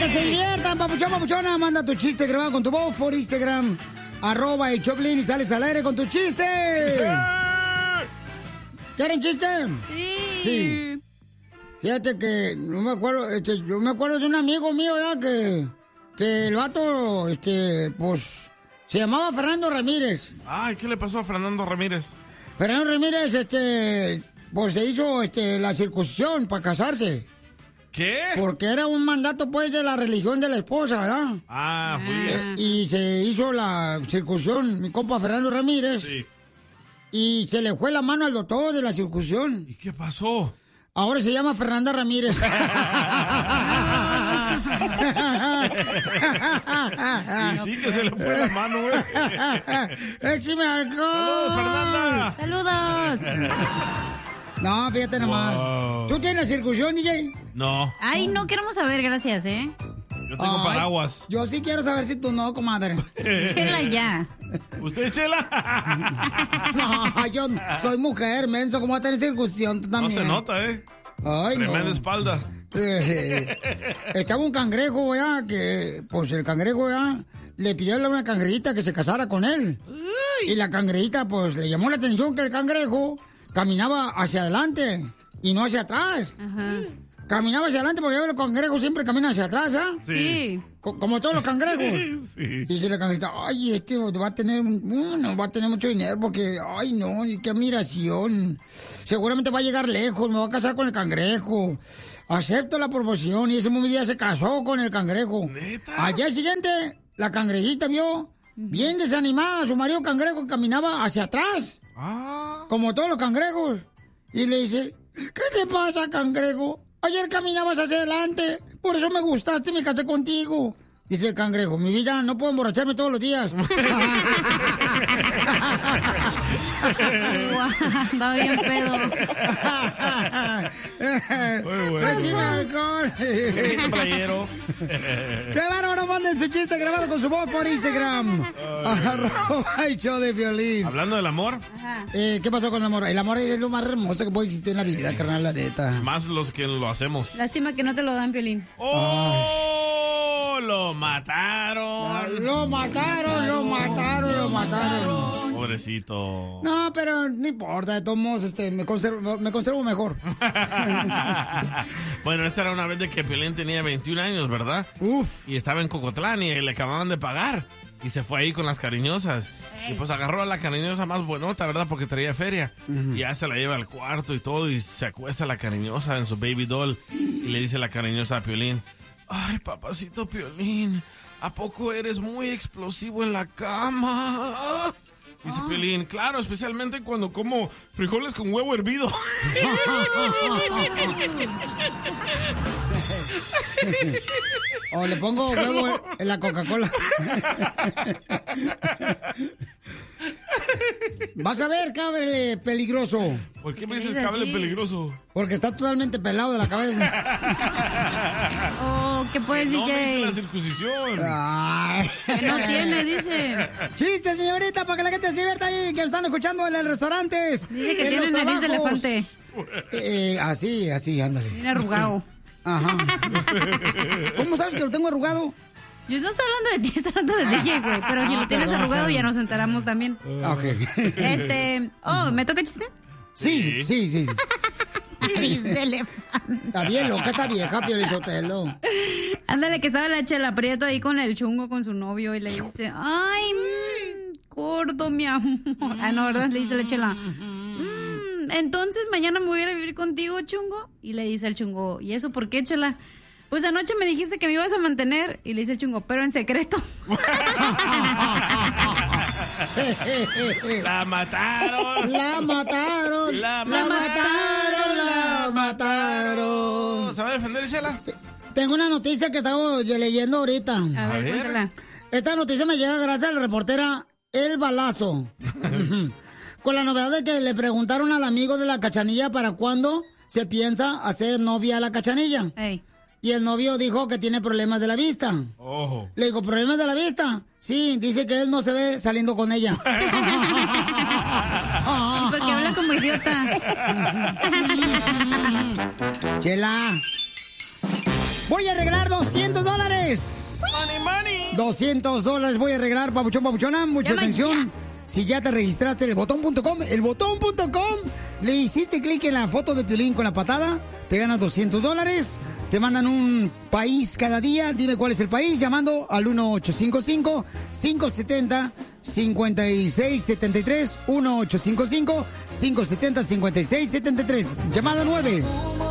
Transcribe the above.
que se diviertan, papuchón, papuchona. Manda tu chiste grabado con tu voz por Instagram. @el Choplin y sales al aire con tu chiste. ¡Sí! ¿Quieren chiste? Sí. Fíjate que no me acuerdo, yo me acuerdo de un amigo mío ya que el vato, pues, se llamaba Fernando Ramírez. Ay, ¿qué le pasó a Fernando Ramírez? Fernando Ramírez, pues se hizo, la circuncisión para casarse. ¿Qué? Porque era un mandato, pues, de la religión de la esposa, ¿verdad? Ah, fui. Y se hizo la circuncisión, mi compa Fernando Ramírez. Sí. Y se le fue la mano al doctor de la circuncisión. ¿Y qué pasó? Ahora se llama Fernanda Ramírez. Y sí que se le fue la mano, güey. ¡Échame alcohol! ¡Saludos, Fernanda! ¡Saludos! No, fíjate nomás. Wow. ¿Tú tienes la circuncisión, DJ? No, Ay, no queremos saber, gracias, ¿eh? yo tengo Ay, paraguas. Yo sí quiero saber si tú no, comadre. Chela ya. ¿Usted, Chela? No, yo soy mujer, menso. ¿Cómo va a tener circuncisión tú No también? se nota, ¿eh? Ay, Tremenda no. espalda. Estaba un cangrejo, ya, que, pues el cangrejo, ya, le pidió a una cangrejita que se casara con él. Y la cangrejita, pues, le llamó la atención que el cangrejo caminaba hacia adelante y no hacia atrás. Ajá. Caminaba hacia adelante porque los cangrejos siempre caminan hacia atrás, ¿ah? Sí. Como todos los cangrejos. Sí. Y dice la cangrejita, ay, va a tener, va a tener mucho dinero porque, ay, no, y qué admiración. Seguramente va a llegar lejos, me va a casar con el cangrejo. Acepto la proposición y ese mismo día se casó con el cangrejo. ¿Neta? Al día siguiente, la cangrejita vio, bien desanimada, a su marido cangrejo que caminaba hacia atrás, como todos los cangrejos. Y le dice, ¿qué te pasa, cangrejo? Ayer caminabas hacia adelante, por eso me gustaste y me casé contigo. Dice el cangrejo, mi vida, no puedo emborracharme todos los días. Estaba bien pedo. Muy bueno. ¡Échame alcohol! Playero. ¡Qué bárbaro! Manden su chiste grabado con su voz por Instagram. @el show de violín. Hablando del amor, Ajá. ¿Qué pasó con el amor? El amor es lo más hermoso que puede existir en la vida, carnal, la neta. más los que lo hacemos. Lástima que no te lo dan, Piolín. ¡Oh! Lo mataron. Lo mataron, lo mataron, lo mataron. Pobrecito. No, pero no importa, de todos modos, me conservo mejor. Bueno, esta era una vez de que Piolín tenía 21 años, ¿verdad? Uf. Y estaba en Cocotlán y le acababan de pagar. Y se fue ahí con las cariñosas. Y pues agarró a la cariñosa más buenota, ¿verdad? Porque traía feria. Y ya se la lleva al cuarto y todo. Y se acuesta la cariñosa en su baby doll. Y le dice la cariñosa a Piolín, ay, papacito Piolín, ¿a poco eres muy explosivo en la cama? Dice Piolín, claro, especialmente cuando como frijoles con huevo hervido. O le pongo huevo en la Coca-Cola. Vas a ver, cable peligroso. ¿Por qué me dices ¿Es cable así? peligroso? Porque está totalmente pelado de la cabeza. Oh, ¿qué puedes, No me hice DJ? la circuncisión. Ay. Que no tiene, dice. Chiste, señorita, para que la gente se divierta ahí, que están escuchando en los restaurantes. Dice que en tiene los nariz de trabajos. elefante. Así, ándale. Tiene arrugado. Ajá. ¿Cómo sabes que lo tengo arrugado? Yo no estoy hablando de ti, estoy hablando de DJ, güey. Pero si lo tienes perdón, arrugado, perdón. ya nos enteramos también. Ok. Oh, ¿me toca chiste? Sí. Nariz de elefante. Está bien loca esta vieja, Piolizotelo. Ándale, que estaba la Chela Prieto ahí con el chungo, con su novio, y le dice, ay, gordo, mi amor. Ah, no, ¿verdad? Le dice la Chela. Entonces, mañana me voy a ir a vivir contigo, chungo. Y le dice el chungo, ¿y eso por qué, Chela? Pues anoche me dijiste que me ibas a mantener. Y le dice el chungo, pero en secreto. ¡La mataron! La mataron. La mataron. ¿Sabe defender, Chela? Tengo una noticia que estaba leyendo ahorita. A ver, ver. cuéntala. Esta noticia me llega gracias a la reportera El Balazo. Con la novedad de que le preguntaron al amigo de la Cachanilla para cuándo se piensa hacer novia a la Cachanilla. Ey. Y el novio dijo que tiene problemas de la vista. Ojo. Le digo, ¿problemas de la vista? Sí, dice que él no se ve saliendo con ella. Porque habla como idiota. Chela. Voy a regalar $200. Money, money. $200 voy a regalar, papuchón, papuchona. Mucha atención. Si ya te registraste en elbotón.com, elbotón.com, le hiciste clic en la foto de Piolín con la patada, te ganas $200. Te mandan un país cada día. Dime cuál es el país llamando al 1855-570-5673. 1855-570-5673. Llamada 9.